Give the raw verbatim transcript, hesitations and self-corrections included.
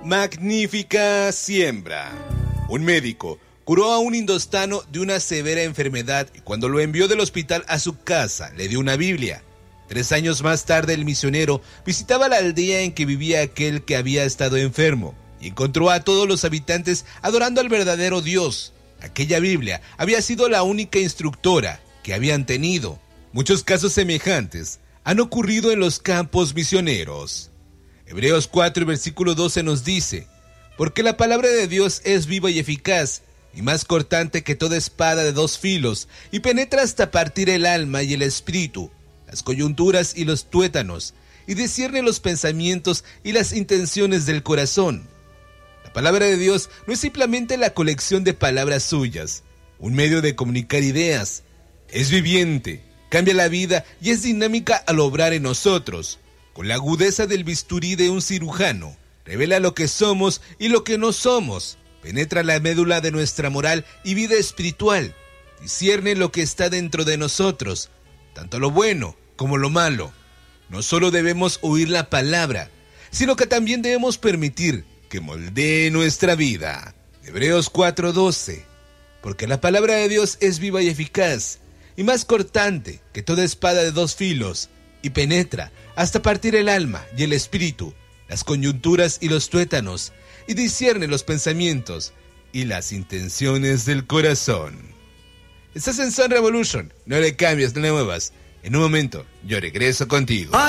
Magnífica siembra. Un médico curó a un indostano de una severa enfermedad y cuando lo envió del hospital a su casa le dio una Biblia. Tres años más tarde el misionero visitaba la aldea en que vivía aquel que había estado enfermo y encontró a todos los habitantes adorando al verdadero Dios. Aquella Biblia había sido la única instructora que habían tenido. Muchos casos semejantes han ocurrido en los campos misioneros. Hebreos cuatro, versículo doce nos dice: porque la palabra de Dios es viva y eficaz, y más cortante que toda espada de dos filos, y penetra hasta partir el alma y el espíritu, las coyunturas y los tuétanos, y discierne los pensamientos y las intenciones del corazón. La palabra de Dios no es simplemente la colección de palabras suyas, un medio de comunicar ideas. Es viviente, cambia la vida y es dinámica al obrar en nosotros. Con la agudeza del bisturí de un cirujano, revela lo que somos y lo que no somos. Penetra la médula de nuestra moral y vida espiritual. Discierne lo que está dentro de nosotros, tanto lo bueno como lo malo. No solo debemos oír la palabra, sino que también debemos permitir que moldee nuestra vida. Hebreos cuatro doce. Porque la palabra de Dios es viva y eficaz, y más cortante que toda espada de dos filos, y penetra hasta partir el alma y el espíritu, las coyunturas y los tuétanos, y discierne los pensamientos y las intenciones del corazón. Estás en Sun Revolution, no le cambies, no le muevas. En un momento, yo regreso contigo.